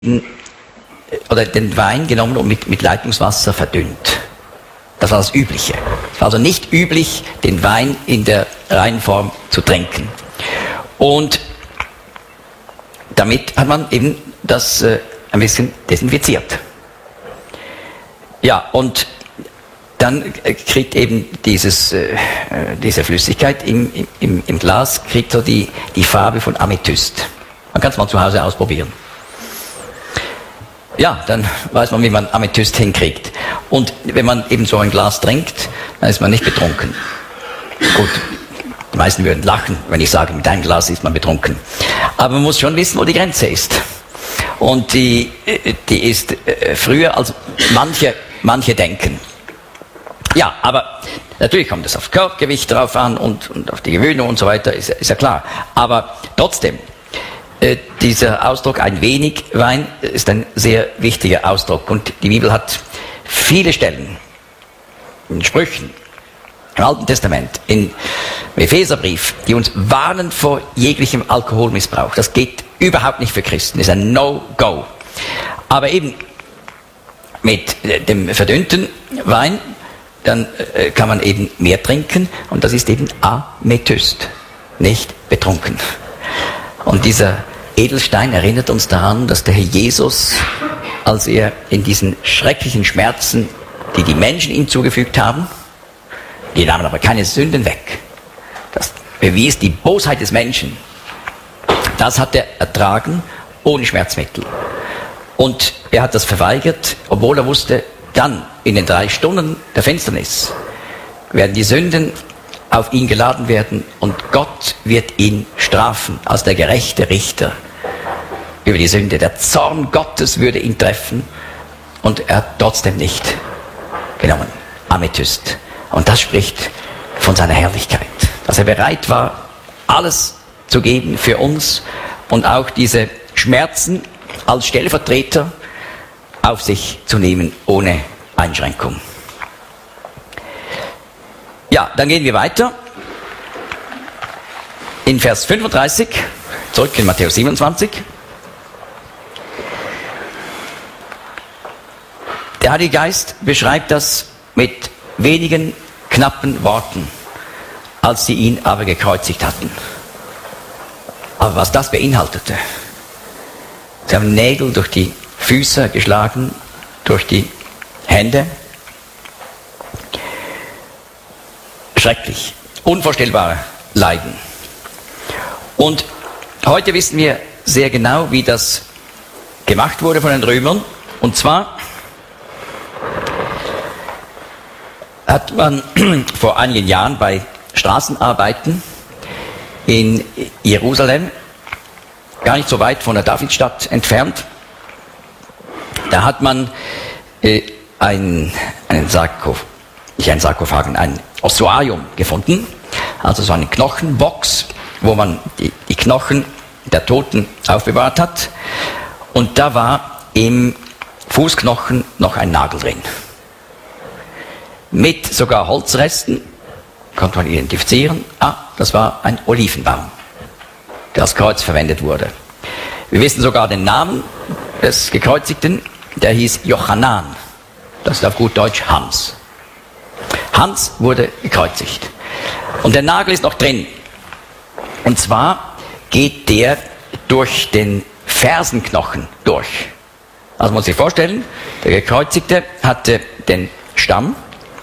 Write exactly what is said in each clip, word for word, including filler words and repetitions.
oder den Wein genommen und mit, mit Leitungswasser verdünnt. Das war das Übliche. Es war also nicht üblich, den Wein in der reinen Form zu trinken. Und damit hat man eben das äh, ein bisschen desinfiziert. Ja, und dann kriegt eben dieses, äh, diese Flüssigkeit im, im, im Glas kriegt so die, die Farbe von Amethyst. Man kann es mal zu Hause ausprobieren. Ja, dann weiß man, wie man Amethyst hinkriegt. Und wenn man eben so ein Glas trinkt, dann ist man nicht betrunken. Gut, die meisten würden lachen, wenn ich sage, mit einem Glas ist man betrunken. Aber man muss schon wissen, wo die Grenze ist. Und die, die ist früher, als manche, manche denken. Ja, aber natürlich kommt es auf Körpergewicht drauf an und, und auf die Gewöhnung und so weiter, ist, ist ja klar. Aber trotzdem, äh, dieser Ausdruck, ein wenig Wein, ist ein sehr wichtiger Ausdruck. Und die Bibel hat viele Stellen, in Sprüchen, im Alten Testament, im Epheserbrief, die uns warnen vor jeglichem Alkoholmissbrauch. Das geht überhaupt nicht für Christen, das ist ein No-Go. Aber eben mit dem verdünnten Wein, dann äh, kann man eben mehr trinken und das ist eben Amethyst, nicht betrunken. Und dieser Edelstein erinnert uns daran, dass der Herr Jesus, als er in diesen schrecklichen Schmerzen, die die Menschen ihm zugefügt haben, die nahmen aber keine Sünden weg. Das bewies die Bosheit des Menschen. Das hat er ertragen, ohne Schmerzmittel. Und er hat das verweigert, obwohl er wusste, dann in den drei Stunden der Finsternis werden die Sünden auf ihn geladen werden und Gott wird ihn strafen als der gerechte Richter über die Sünde. Der Zorn Gottes würde ihn treffen und er hat trotzdem nicht genommen. Amethyst. Und das spricht von seiner Herrlichkeit, dass er bereit war, alles zu geben für uns und auch diese Schmerzen als Stellvertreter auf sich zu nehmen, ohne Einschränkung. Ja, dann gehen wir weiter. In Vers fünfunddreißig, zurück in Matthäus siebenundzwanzig. Der Heilige Geist beschreibt das mit wenigen knappen Worten, als sie ihn aber gekreuzigt hatten. Aber was das beinhaltete, sie haben Nägel durch die Füße geschlagen, durch die Hände. Schrecklich, unvorstellbare Leiden. Und heute wissen wir sehr genau, wie das gemacht wurde von den Römern. Und zwar hat man vor einigen Jahren bei Straßenarbeiten in Jerusalem, gar nicht so weit von der Davidstadt entfernt, da hat man äh, ein, einen Sarkophag, nicht einen Sarkophag, ein Ossuarium gefunden, also so eine Knochenbox, wo man die, die Knochen der Toten aufbewahrt hat. Und da war im Fußknochen noch ein Nagel drin. Mit sogar Holzresten konnte man identifizieren, ah, das war ein Olivenbaum, der als Kreuz verwendet wurde. Wir wissen sogar den Namen des Gekreuzigten, der hieß Jochanan. Das ist auf gut Deutsch Hans. Hans wurde gekreuzigt. Und der Nagel ist noch drin. Und zwar geht der durch den Fersenknochen durch. Also man muss sich vorstellen, der Gekreuzigte hatte den Stamm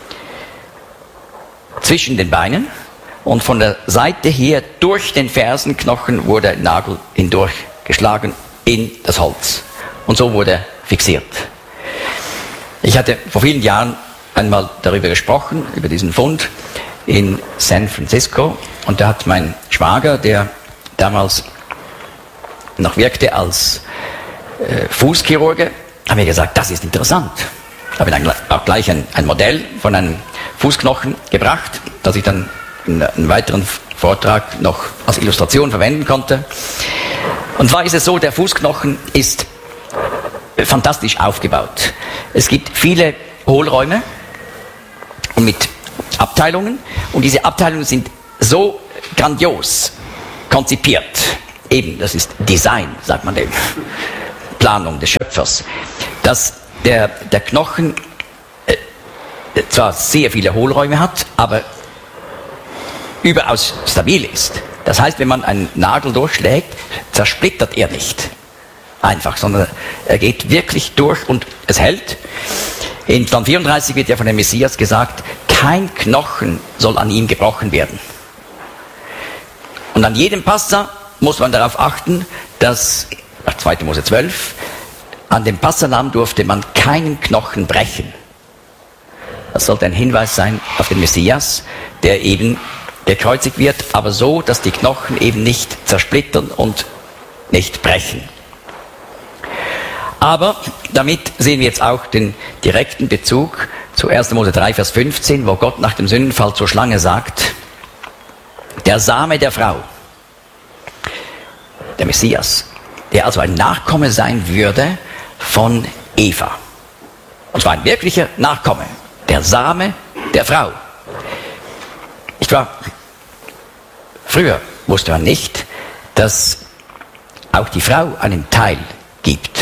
zwischen den Beinen und von der Seite her durch den Fersenknochen wurde der Nagel hindurchgeschlagen in das Holz. Und so wurde er fixiert. Ich hatte vor vielen Jahren einmal darüber gesprochen, über diesen Fund in San Francisco. Und da hat mein Schwager, der damals noch wirkte als äh, Fußchirurge, hat mir gesagt, das ist interessant. Ich habe dann auch gleich ein, ein Modell von einem Fußknochen gebracht, das ich dann in einem weiteren Vortrag noch als Illustration verwenden konnte. Und zwar ist es so, der Fußknochen ist fantastisch aufgebaut. Es gibt viele Hohlräume und mit Abteilungen und diese Abteilungen sind so grandios konzipiert. Eben, das ist Design, sagt man dem. Planung des Schöpfers, dass der, der Knochen äh, zwar sehr viele Hohlräume hat, aber überaus stabil ist. Das heißt, wenn man einen Nagel durchschlägt, zersplittert er nicht einfach, sondern er geht wirklich durch und es hält. In Psalm vierunddreißig wird ja von dem Messias gesagt, kein Knochen soll an ihm gebrochen werden. Und an jedem Passa muss man darauf achten, dass, nach zweiter Mose zwölf, an dem Passalamm durfte man keinen Knochen brechen. Das sollte ein Hinweis sein auf den Messias, der eben gekreuzigt wird, aber so, dass die Knochen eben nicht zersplittern und nicht brechen. Aber damit sehen wir jetzt auch den direkten Bezug zu erster Mose drei, Vers fünfzehn, wo Gott nach dem Sündenfall zur Schlange sagt, der Same der Frau, der Messias, der also ein Nachkomme sein würde von Eva. Und zwar ein wirklicher Nachkomme, der Same der Frau. Ich war, früher wusste man nicht, dass auch die Frau einen Teil gibt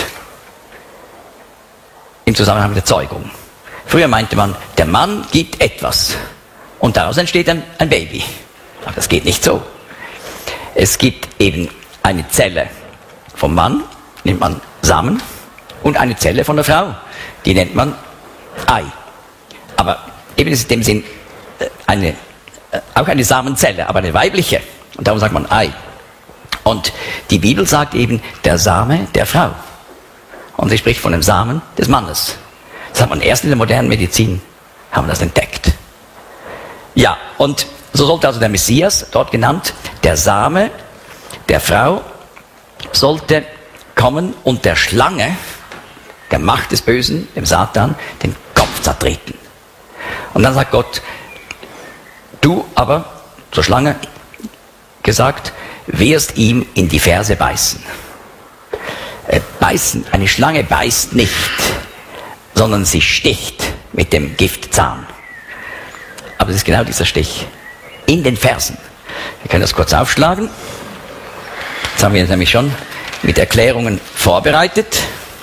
im Zusammenhang mit der Zeugung. Früher meinte man, der Mann gibt etwas und daraus entsteht ein, ein Baby. Aber das geht nicht so. Es gibt eben eine Zelle vom Mann, nennt man Samen, und eine Zelle von der Frau, die nennt man Ei. Aber eben ist in dem Sinn eine, auch eine Samenzelle, aber eine weibliche. Und darum sagt man Ei. Und die Bibel sagt eben, der Same der Frau. Und sie spricht von dem Samen des Mannes. Das hat man erst in der modernen Medizin, haben wir das entdeckt. Ja, und so sollte also der Messias, dort genannt, der Same der Frau, sollte kommen und der Schlange, der Macht des Bösen, dem Satan, den Kopf zertreten. Und dann sagt Gott, du aber, zur Schlange gesagt, wirst ihm in die Ferse beißen. Äh, beißen, eine Schlange beißt nicht, sondern sie sticht mit dem Giftzahn. Aber es ist genau dieser Stich in den Fersen. Wir können das kurz aufschlagen. Jetzt haben wir uns nämlich schon mit Erklärungen vorbereitet.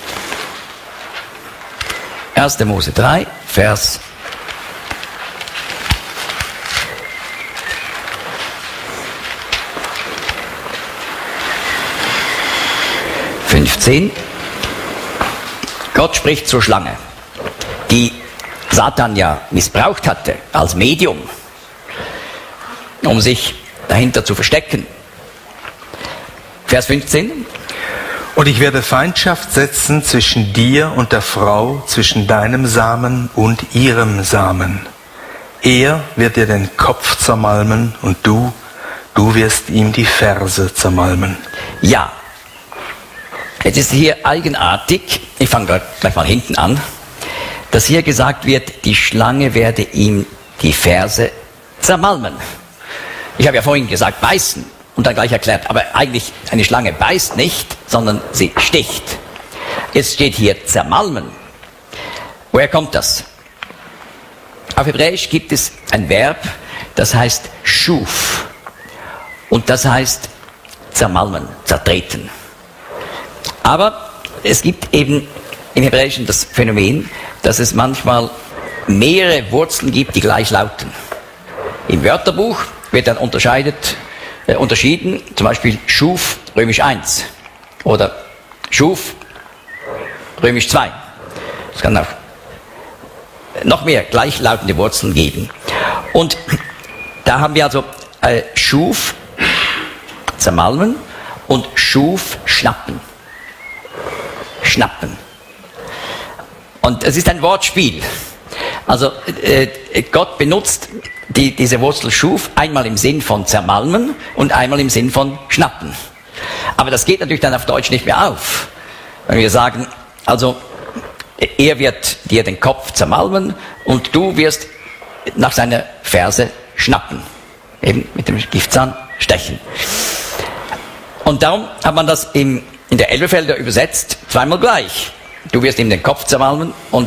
erster Mose drei, Vers fünfzehn. Gott spricht zur Schlange, die Satan ja missbraucht hatte als Medium, um sich dahinter zu verstecken. Vers fünfzehn. Und ich werde Feindschaft setzen zwischen dir und der Frau, zwischen deinem Samen und ihrem Samen. Er wird dir den Kopf zermalmen und du, du wirst ihm die Ferse zermalmen. Ja, jetzt ist hier eigenartig, ich fange gleich mal hinten an, dass hier gesagt wird, die Schlange werde ihm die Ferse zermalmen. Ich habe ja vorhin gesagt, beißen. Und dann gleich erklärt, aber eigentlich eine Schlange beißt nicht, sondern sie sticht. Jetzt steht hier zermalmen. Woher kommt das? Auf Hebräisch gibt es ein Verb, das heißt schuf. Und das heißt zermalmen, zertreten. Aber es gibt eben im Hebräischen das Phänomen, dass es manchmal mehrere Wurzeln gibt, die gleich lauten. Im Wörterbuch wird dann unterscheidet Äh, unterschieden, zum Beispiel Schuf römisch eins oder Schuf römisch zwei. Es kann auch noch mehr gleichlautende Wurzeln geben. Und da haben wir also äh, Schuf zermalmen und Schuf schnappen. Schnappen. Und es ist ein Wortspiel. Also äh, Gott benutzt die, diese Wurzel Schuf einmal im Sinn von zermalmen und einmal im Sinn von schnappen. Aber das geht natürlich dann auf Deutsch nicht mehr auf. Wenn wir sagen, also er wird dir den Kopf zermalmen und du wirst nach seiner Ferse schnappen. Eben mit dem Giftzahn stechen. Und darum hat man das im, in der Elberfelder übersetzt zweimal gleich. Du wirst ihm den Kopf zermalmen und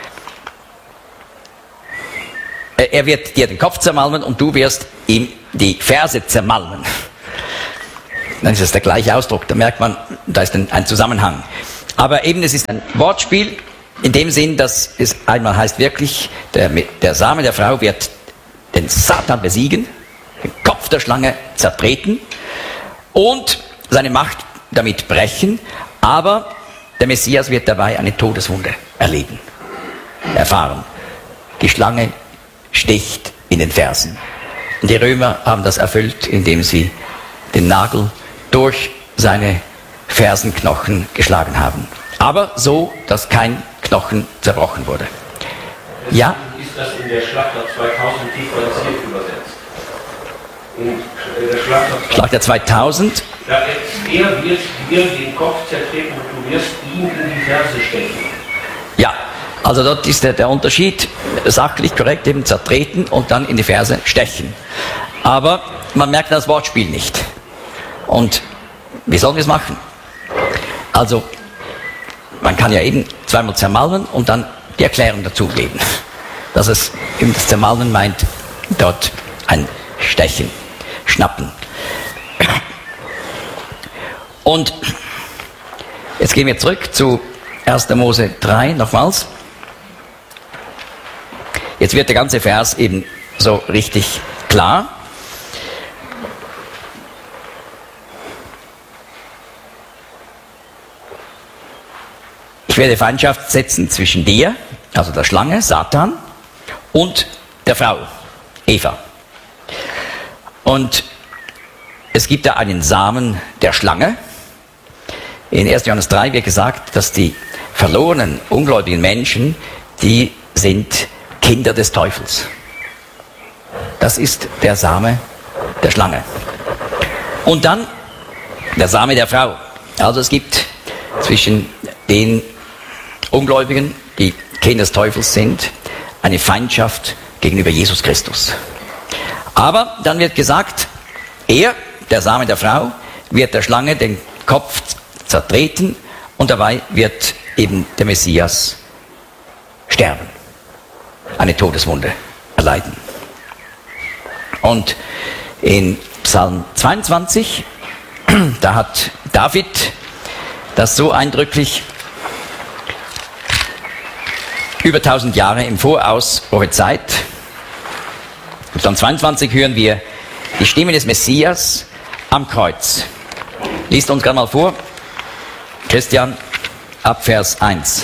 er wird dir den Kopf zermalmen und du wirst ihm die Ferse zermalmen. Dann ist es der gleiche Ausdruck, da merkt man, da ist ein, ein Zusammenhang. Aber eben, es ist ein Wortspiel in dem Sinn, dass es einmal heißt wirklich, der, der Same der Frau wird den Satan besiegen, den Kopf der Schlange zertreten und seine Macht damit brechen, aber der Messias wird dabei eine Todeswunde erleben, erfahren. Die Schlange sticht in den Fersen. Und die Römer haben das erfüllt, indem sie den Nagel durch seine Fersenknochen geschlagen haben. Aber so, dass kein Knochen zerbrochen wurde. Ja? Ist das in der Schlachter zweitausend differenziert übersetzt? In der Schlachter, Schlachter zweitausend. Da er wird dir den Kopf zertreten und du wirst ihn in die Ferse stechen. Ja, also dort ist der, der Unterschied sachlich korrekt, eben zertreten und dann in die Ferse stechen. Aber man merkt das Wortspiel nicht. Und wie sollen wir es machen? Also, man kann ja eben zweimal zermalmen und dann die Erklärung dazu geben, dass es eben das Zermalmen meint, dort ein Stechen, Schnappen. Und jetzt gehen wir zurück zu erster Mose drei nochmals. Jetzt wird der ganze Vers eben so richtig klar. Ich werde Feindschaft setzen zwischen dir, also der Schlange, Satan, und der Frau, Eva. Und es gibt da einen Samen der Schlange. In erster Johannes drei wird gesagt, dass die verlorenen, ungläubigen Menschen, die sind Kinder des Teufels. Das ist der Same der Schlange. Und dann der Same der Frau. Also es gibt zwischen den Ungläubigen, die Kinder des Teufels sind, eine Feindschaft gegenüber Jesus Christus. Aber dann wird gesagt, er, der Same der Frau, wird der Schlange den Kopf zertreten und dabei wird eben der Messias sterben, eine Todeswunde erleiden. Und in Psalm zweiundzwanzig, da hat David das so eindrücklich über tausend Jahre im Voraus prophezeit. In Psalm zweiundzwanzig hören wir die Stimme des Messias am Kreuz. Liest uns gerade mal vor, Christian, ab Vers eins.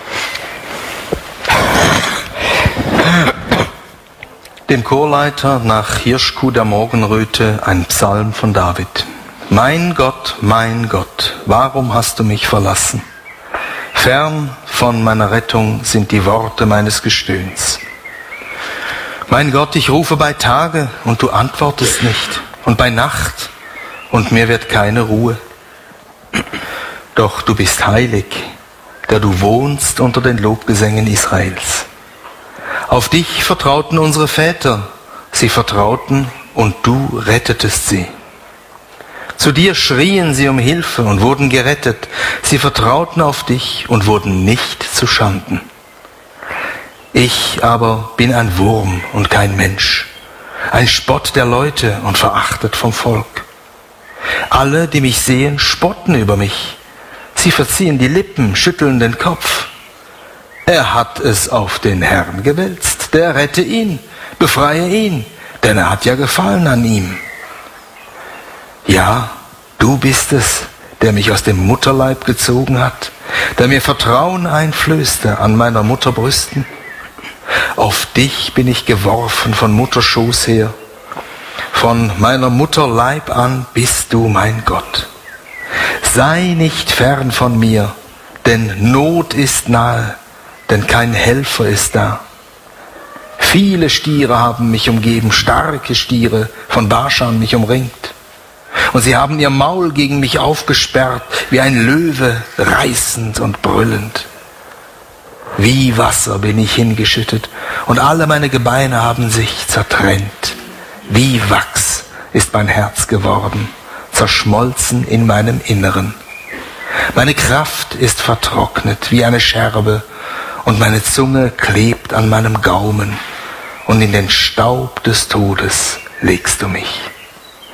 Dem Chorleiter nach Hirschkuh der Morgenröte ein Psalm von David. Mein Gott, mein Gott, warum hast du mich verlassen? Fern von meiner Rettung sind die Worte meines Gestöhns. Mein Gott, ich rufe bei Tage und du antwortest nicht, und bei Nacht und mir wird keine Ruhe. Doch du bist heilig, der du wohnst unter den Lobgesängen Israels. Auf dich vertrauten unsere Väter, sie vertrauten und du rettetest sie. Zu dir schrien sie um Hilfe und wurden gerettet. Sie vertrauten auf dich und wurden nicht zu Schanden. Ich aber bin ein Wurm und kein Mensch, ein Spott der Leute und verachtet vom Volk. Alle, die mich sehen, spotten über mich. Sie verziehen die Lippen, schütteln den Kopf. Er hat es auf den Herrn gewälzt, der rette ihn, befreie ihn, denn er hat ja Gefallen an ihm. Ja, du bist es, der mich aus dem Mutterleib gezogen hat, der mir Vertrauen einflößte an meiner Mutter Brüsten. Auf dich bin ich geworfen von Mutterschoß her. Von meiner Mutter Leib an bist du mein Gott. Sei nicht fern von mir, denn Not ist nahe, denn kein Helfer ist da. Viele Stiere haben mich umgeben, starke Stiere von Baschan mich umringt. Und sie haben ihr Maul gegen mich aufgesperrt, wie ein Löwe, reißend und brüllend. Wie Wasser bin ich hingeschüttet, und alle meine Gebeine haben sich zertrennt. Wie Wachs ist mein Herz geworden, zerschmolzen in meinem Inneren. Meine Kraft ist vertrocknet wie eine Scherbe, und meine Zunge klebt an meinem Gaumen, und in den Staub des Todes legst du mich.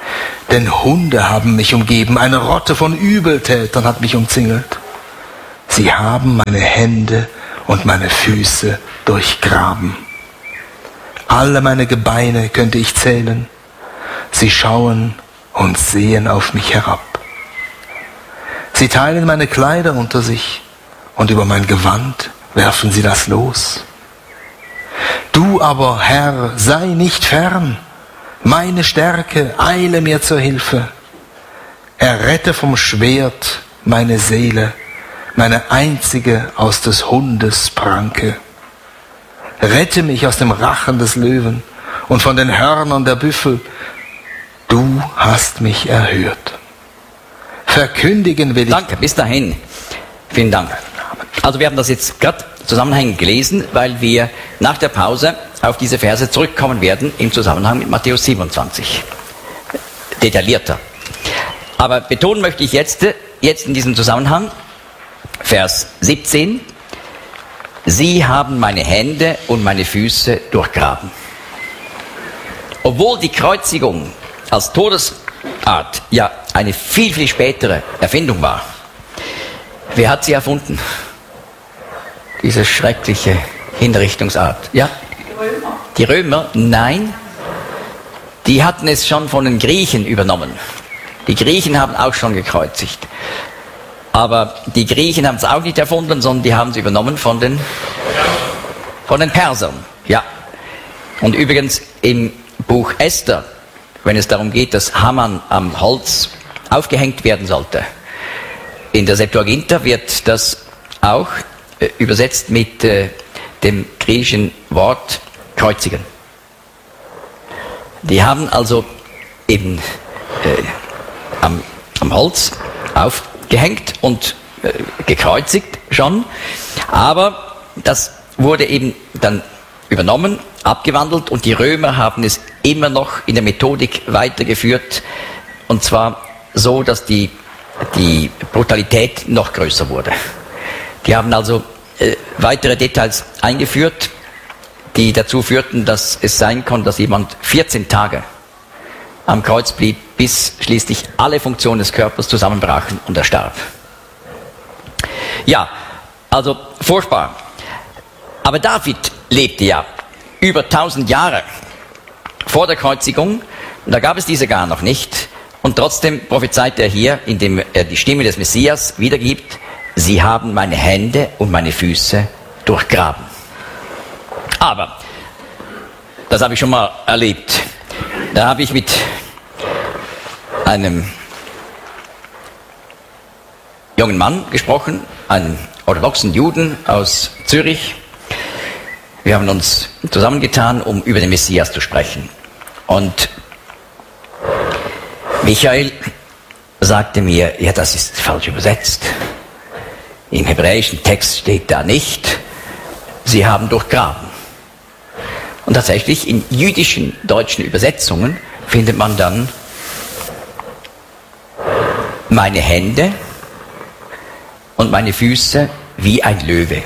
Denn Hunde haben mich umgeben, eine Rotte von Übeltätern hat mich umzingelt. Sie haben meine Hände und meine Füße durchgraben. Alle meine Gebeine könnte ich zählen. Sie schauen und sehen auf mich herab. Sie teilen meine Kleider unter sich und über mein Gewand werfen sie das los. Du aber, Herr, sei nicht fern. Meine Stärke, eile mir zur Hilfe. Errette vom Schwert meine Seele, meine einzige aus des Hundes Pranke. Rette mich aus dem Rachen des Löwen und von den Hörnern der Büffel. Du hast mich erhört. Verkündigen will ich... Danke, bis dahin. Vielen Dank. Also wir haben das jetzt gerade zusammenhängend gelesen, weil wir nach der Pause auf diese Verse zurückkommen werden im Zusammenhang mit Matthäus siebenundzwanzig. Detaillierter. Aber betonen möchte ich jetzt, jetzt in diesem Zusammenhang, Vers siebzehn, Sie haben meine Hände und meine Füße durchgraben. Obwohl die Kreuzigung als Todesart ja eine viel, viel spätere Erfindung war. Wer hat sie erfunden? Diese schreckliche Hinrichtungsart. Ja? Die Römer. Die Römer? Nein. Die hatten es schon von den Griechen übernommen. Die Griechen haben auch schon gekreuzigt. Aber die Griechen haben es auch nicht erfunden, sondern die haben es übernommen von den, von den Persern. Ja. Und übrigens im Buch Esther, wenn es darum geht, dass Haman am Holz aufgehängt werden sollte, in der Septuaginta wird das auch äh, übersetzt mit äh, dem griechischen Wort kreuzigen. Die haben also eben äh, am, am Holz aufgehängt und äh, gekreuzigt schon, aber das wurde eben dann übernommen, abgewandelt und die Römer haben es immer noch in der Methodik weitergeführt und zwar so, dass die, die Brutalität noch größer wurde. Die haben also äh, weitere Details eingeführt, die dazu führten, dass es sein konnte, dass jemand vierzehn Tage am Kreuz blieb, bis schließlich alle Funktionen des Körpers zusammenbrachen und er starb. Ja, also furchtbar. Aber David lebte ja über tausend Jahre vor der Kreuzigung und da gab es diese gar noch nicht. Und trotzdem prophezeit er hier, indem er die Stimme des Messias wiedergibt, Sie haben meine Hände und meine Füße durchgraben. Aber, das habe ich schon mal erlebt, da habe ich mit einem jungen Mann gesprochen, einem orthodoxen Juden aus Zürich. Wir haben uns zusammengetan, um über den Messias zu sprechen. Und Michael sagte mir, ja, das ist falsch übersetzt. Im hebräischen Text steht da nicht, Sie haben durchgraben. Und tatsächlich in jüdischen deutschen Übersetzungen findet man dann meine Hände und meine Füße wie ein Löwe.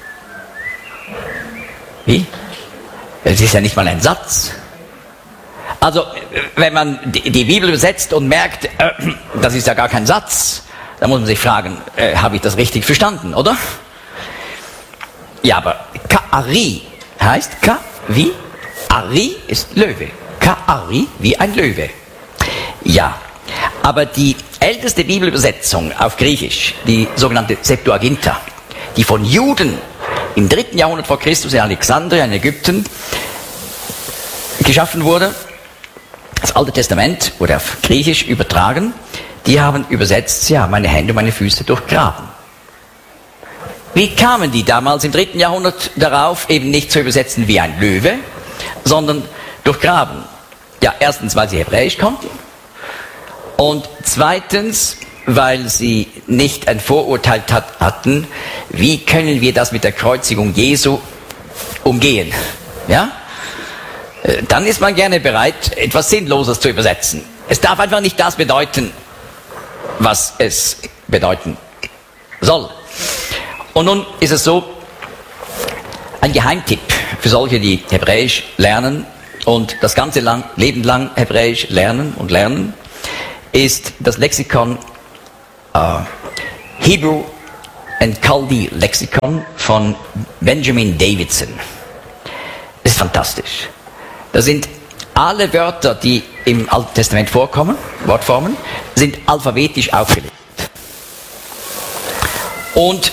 Wie? Das ist ja nicht mal ein Satz. Also, wenn man die Bibel übersetzt und merkt, äh, das ist ja gar kein Satz, dann muss man sich fragen, äh, habe ich das richtig verstanden, oder? Ja, aber Ka'ari heißt Ka wie? Ari ist Löwe. Ka'ari wie ein Löwe. Ja, aber die älteste Bibelübersetzung auf Griechisch, die sogenannte Septuaginta, die von Juden im dritten Jahrhundert vor Christus in Alexandria in Ägypten geschaffen wurde, das Alte Testament wurde auf Griechisch übertragen, die haben übersetzt, ja, meine Hände und meine Füße durchgraben. Wie kamen die damals im dritten Jahrhundert darauf, eben nicht zu übersetzen wie ein Löwe, sondern durchgraben? Ja, erstens, weil sie Hebräisch konnten und zweitens, weil sie nicht ein Vorurteil hat, hatten, wie können wir das mit der Kreuzigung Jesu umgehen? Ja? Dann ist man gerne bereit, etwas Sinnloses zu übersetzen. Es darf einfach nicht das bedeuten, was es bedeuten soll. Und nun ist es so, ein Geheimtipp für solche, die Hebräisch lernen und das ganze lang, Leben lang Hebräisch lernen und lernen, ist das Lexikon äh, Hebrew and Chaldee Lexikon von Benjamin Davidson. Das ist fantastisch. Da sind alle Wörter, die im Alten Testament vorkommen, Wortformen, sind alphabetisch aufgelistet. Und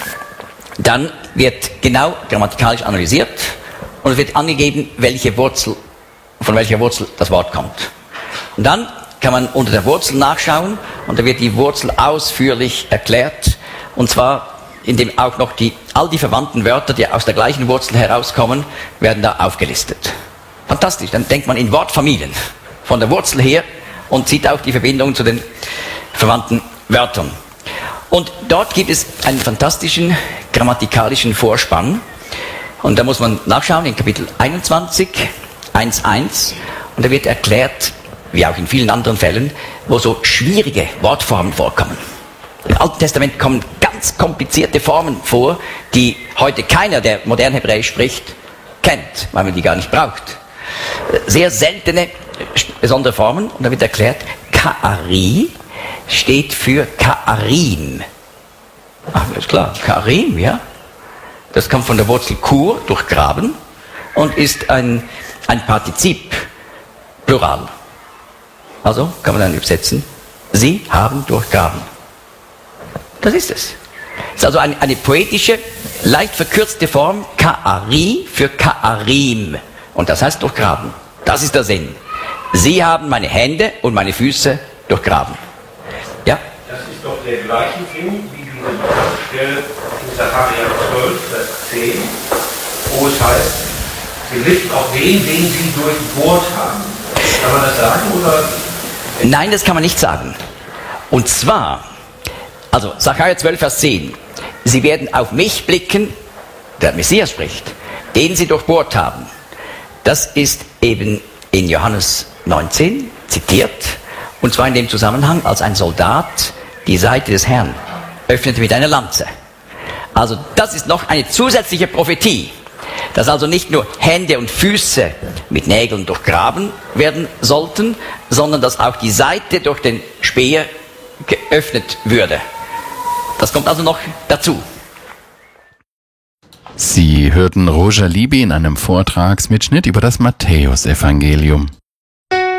dann wird genau grammatikalisch analysiert und es wird angegeben, welche Wurzel, von welcher Wurzel das Wort kommt. Und dann kann man unter der Wurzel nachschauen und da wird die Wurzel ausführlich erklärt. Und zwar, indem auch noch die, all die verwandten Wörter, die aus der gleichen Wurzel herauskommen, werden da aufgelistet. Fantastisch, dann denkt man in Wortfamilien von der Wurzel her und sieht auch die Verbindung zu den verwandten Wörtern. Und dort gibt es einen fantastischen grammatikalischen Vorspann. Und da muss man nachschauen in Kapitel einundzwanzig, eins Punkt eins. Und da wird erklärt, wie auch in vielen anderen Fällen, wo so schwierige Wortformen vorkommen. Im Alten Testament kommen ganz komplizierte Formen vor, die heute keiner, der modern Hebräisch spricht, kennt, weil man die gar nicht braucht. Sehr seltene, besondere Formen. Und da wird erklärt, Ka'ari steht für Ka'arim. Ach, ist klar, Ka'arim, ja. Das kommt von der Wurzel Kur, durchgraben, und ist ein, ein Partizip, Plural. Also kann man dann übersetzen, sie haben durchgraben. Das ist es. Es ist also eine, eine poetische, leicht verkürzte Form, Ka'ari für Ka'arim. Und das heißt durchgraben. Das ist der Sinn. Sie haben meine Hände und meine Füße durchgraben. Ja? Das ist doch der gleiche Sinn wie diese Stelle in Sacharja zwölf, Vers zehn, wo es heißt, sie wissen auch den, den sie durchbohrt haben. Kann man das sagen, oder? Nein, das kann man nicht sagen. Und zwar, also Sacharja zwölf, Vers zehn, sie werden auf mich blicken, der Messias spricht, den sie durchbohrt haben. Das ist eben in Johannes neunzehn zitiert, und zwar in dem Zusammenhang, als ein Soldat die Seite des Herrn öffnete mit einer Lanze. Also das ist noch eine zusätzliche Prophetie, dass also nicht nur Hände und Füße mit Nägeln durchgraben werden sollten, sondern dass auch die Seite durch den Speer geöffnet würde. Das kommt also noch dazu. Sie hörten Roger Libby in einem Vortragsmitschnitt über das Matthäusevangelium.